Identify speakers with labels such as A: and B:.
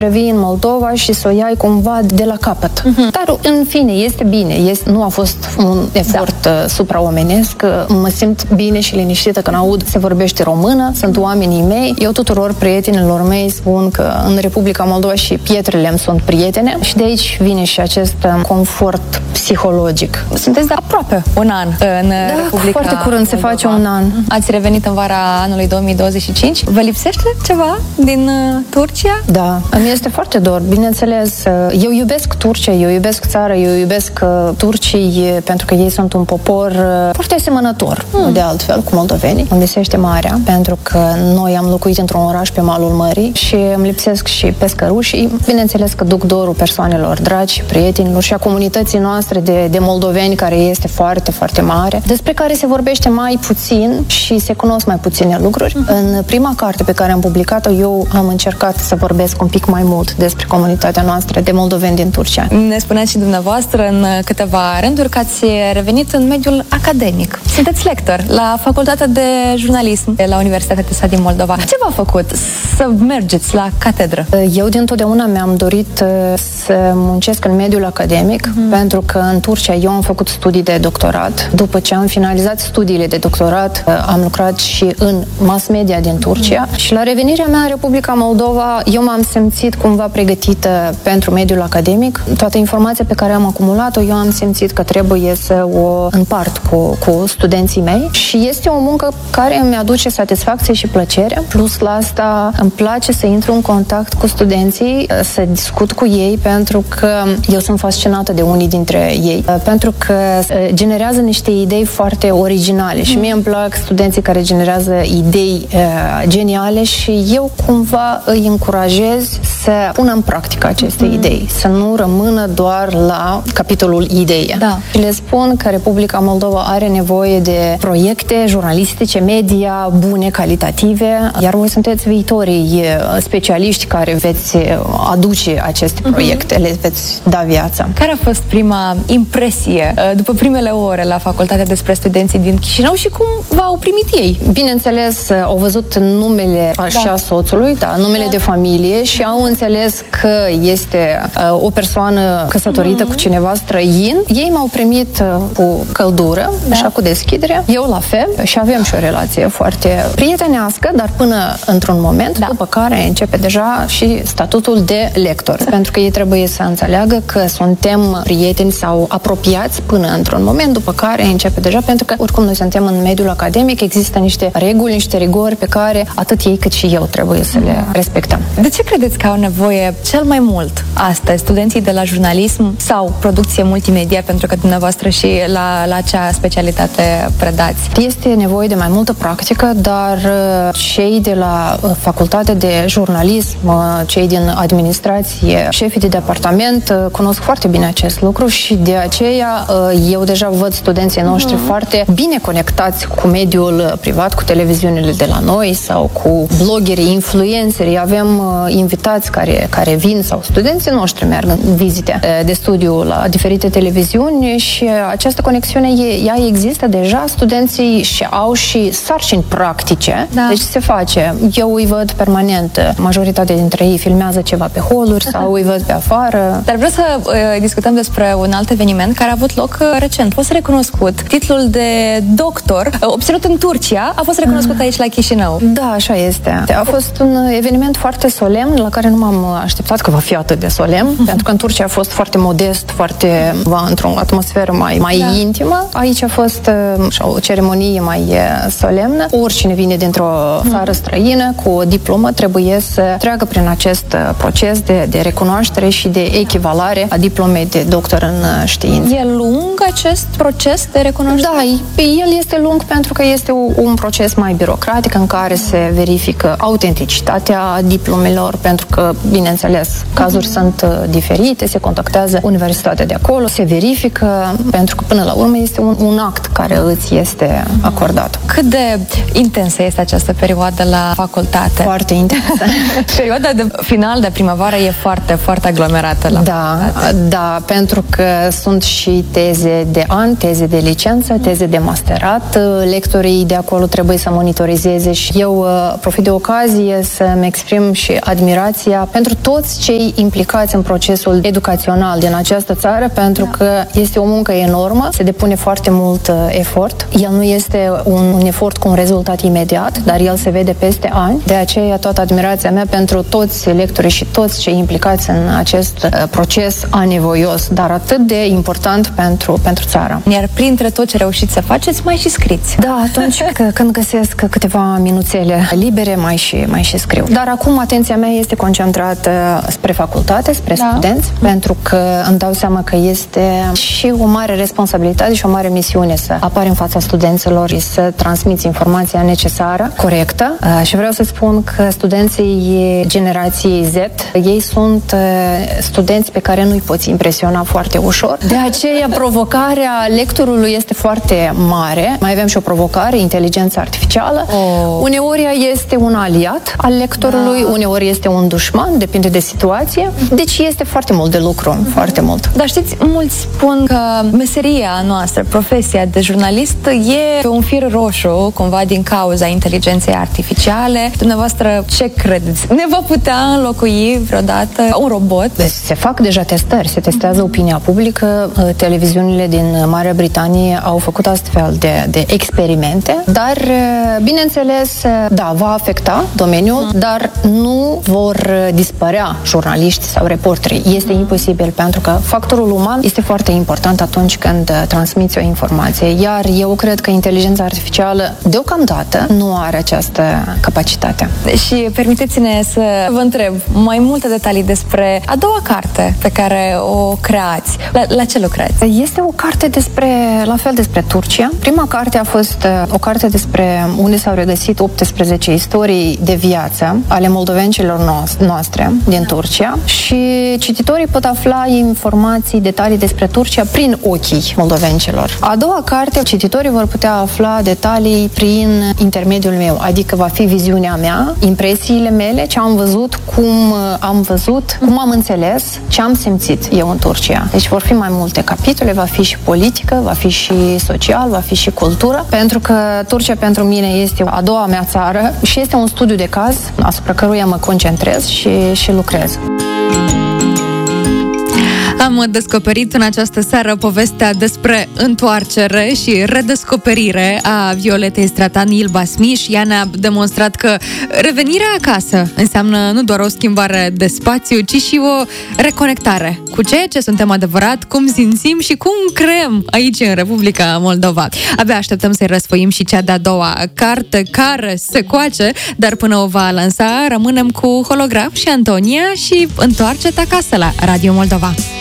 A: revii în Moldova și să o iai cumva de la capăt. Dar, în fine, este bine. Nu a fost un efort supraomenesc. Mă simt bine și liniștită când aud se vorbește română, sunt oamenii mei. Eu tuturor prietenilor mei spun că în Republica Moldova și pietrele îmi sunt prietene și de aici vine și acest confort psihologic.
B: Sunteți de aproape un an în Republica
A: foarte curând se face un an.
B: Ați revenit în vara anului 2025. Vă lipsește ceva din Turcia?
A: Da, îmi este foarte dor, bineînțeles. Eu iubesc Turcia, eu iubesc țara, eu iubesc turcii pentru că ei sunt un popor foarte asemănător, de altfel, cu moldovenii. Îmi lipsește marea, pentru că noi am locuit într-un oraș pe malul mării și îmi lipsesc și pescărușii. Bineînțeles că duc dorul persoanelor dragi, prietenilor și a comunității noastre de moldoveni, care este foarte, foarte mare, despre care se vorbește mai puțin și se cunosc mai puține lucruri. În prima carte pe care am publicat-o, eu am încercat să vorbesc un pic mai mult despre comunitatea noastră de moldoveni din Turcia.
B: Ne spuneați și dumneavoastră în câteva rânduri că ați revenit în mediul academic. Sunteți lector la Facultatea de Jurnalism de la Universitatea TESA din Moldova. Ce v-a făcut să mergeți la catedră?
A: Eu dintotdeauna mi-am dorit să muncesc în mediul academic, pentru că în Turcia eu am făcut studii de doctorat. După ce am finalizat studiile de doctorat, am lucrat și în mass media din Turcia și la revenirea mea în Republica Moldova, eu m-am simțit cumva pregătită pentru mediul academic. Toată informația pe care am acumulat-o, eu am simțit că trebuie să o împart cu studenții mei și este o muncă care îmi aduce satisfacție și plăcere. Plus la asta îmi place să intru în contact cu studenții, să discut cu ei, pentru că eu sunt fascinată de unii dintre ei, pentru că generează niște idei foarte originale și mie îmi plac studenții care generează idei geniale și eu cumva îi încurajez să pună în practică aceste idei, să nu rămână doar la capitolul idee.
B: Da.
A: Și le spun că Republica Moldova are nevoie de proiecte jurnalistice, media bune, calitative, iar voi sunteți viitorii specialiști care veți aduce aceste proiecte, le veți da viața.
B: Care a fost prima impresie după primele ore la facultate despre studenții din Chișinău și cum v-au primit ei?
A: Bineînțeles, au văzut numele soțului, numele de familie și au înțeles că este o persoană căsătorită cu cineva străin. Ei m-au primit cu căldură, așa, cu deschidere. Eu la fel și avem și o relație foarte prietenească, dar până într-un moment, după care începe deja și statutul de lector. Pentru că ei trebuie să înțeleagă că suntem prieteni sau apropiați până într-un moment, după care începe deja, pentru că oricum noi suntem în mediul academic, există niște reguli, niște rigori pe care atât ei cât și eu trebuie să le respectăm.
B: De ce credeți că au nevoie cel mai mult astăzi studenții de la jurnalism sau producție multimedia, pentru că dumneavoastră și la acea specialitate predați?
A: Este nevoie de mai multă practică, dar cei de la facultatea de jurnalism, cei din administrație, șefii de departament cunosc foarte bine acest lucru și de aceea eu deja văd studenții noștri foarte bine conectați cu mediul privat, cu televiziunile de la noi sau cu bloggerii, influencerii. Avem invitați care vin sau studenții noștri merg în vizite de studiu la diferite televiziuni și această conexiune ea există deja. Studenții au și sarcini practice, deci se face. Eu îi văd permanent. Majoritatea dintre ei filmează ceva pe holuri sau îi văd pe afară.
B: Dar vreau să discutăm despre un alt eveniment care a avut loc recent. A fost recunoscut. Titlul de doctor obținut în Turcia a fost recunoscut aici la Chișinău.
A: Da, așa este. A fost un eveniment foarte solemn la care nu m-am așteptat că va fi atât de solemn, pentru că în Turcia a fost foarte modest, foarte într-o atmosferă mai intimă. Aici a fost o ceremonie mai solemnă. Oricine vine dintr-o țară străină cu o diplomă trebuie să treacă prin acest proces de recunoaștere și de echivalare a diplomei de doctor în științe.
B: E lung acest proces de recunoaștere?
A: Da, el este lung pentru că este un proces mai birocratic în care se verifică autenticitatea diplomelor, pentru că, bineînțeles, cazuri sunt diferite, se contactează universitatea de acolo, se verifică, pentru că până la urmă este un act care îți este acordat.
B: Cât de intensă este această perioadă la facultate?
A: Foarte intensă.
B: Perioada de final de primăvară e foarte, foarte aglomerată la facultate.
A: Da, pentru că sunt și teze de an, teze de licență, teze de masterat. Lectorii de acolo trebuie să monitorizeze și eu profit de ocazie să-mi exprim și admirația pentru toți cei implicați în procesul educațional din această țară, pentru că este o muncă enormă, se depune foarte mult efort. El nu este un efort cu un rezultat imediat, dar el se vede peste ani. De aceea toată admirația mea pentru toți lectorii și toți cei implicați în acest proces anevoios, dar atât de important pentru țara.
B: Iar printre tot ce reușiți să faceți, mai și scriți.
A: Da, atunci când găsesc câteva minuțele libere, mai și scriu. Dar acum atenția mea este concentrată spre facultate, spre studenți, pentru că îmi dau seama că este și o mare responsabilitate și o mare misiune să apar în fața studenților și să transmiți informația necesară, corectă. Și vreau să spun că studenții generației Z, ei sunt studenți pe care nu-i poți impresiona foarte ușor. De aceea provocarea lectorului este foarte mare. Mai avem și o provocare, inteligența artificială. Uneori ea este un aliat al lectorului, uneori este un dușman, depinde de situație. Deci este foarte mult de lucru, foarte mult.
B: Dar știți, mulți spun că meseria noastră, profesia de jurnalist, e un fir roșu, cumva din cauza inteligenței artificiale. Dumneavoastră, ce credeți? Ne va putea înlocui vreodată un robot?
A: Se fac deja testări, se testează opinia publică. Televiziunile din Marea Britanie au făcut astfel de experimente, dar, bineînțeles, da, va afecta domeniul, dar nu vor dispărea jurnaliști sau reporteri. Este imposibil, pentru că factorul uman este foarte important atunci când transmiți o informație, iar eu cred că inteligența artificială deocamdată nu are această capacitate.
B: Și permiteți-ne să vă întreb mai multe detalii despre a doua carte pe care o creați. La ce lucrați?
A: Este o carte la fel despre Turcia. Prima carte a fost o carte despre unde s-au regăsit 18 istorii de viață ale moldovencilor noastre din Turcia și cititorii pot afla informații, detalii despre Turcia prin ochii moldovencilor. A doua carte, cititorii vor putea afla detalii prin intermediul meu, adică va fi viziunea mea, impresiile mele, ce am văzut, cum am înțeles, ce am simțit eu în Turcia. Deci vor fi mai multe capitole, va fi și politică, va fi și social, va fi și cultură, pentru că Turcia pentru mine este a doua mea țară și este un studiu de caz asupra căruia mă concentrez și lucrez.
C: Am descoperit în această seară povestea despre întoarcere și redescoperire a Violetei Stratan-Ilba Smiș. Ea ne-a demonstrat că revenirea acasă înseamnă nu doar o schimbare de spațiu, ci și o reconectare cu ceea ce suntem adevărat, cum simțim și cum creăm aici în Republica Moldova. Abia așteptăm să-i răsfoim și cea de-a doua carte care se coace, dar până o va lansa rămânem cu Holograf și Antonia și întoarce-te acasă la Radio Moldova.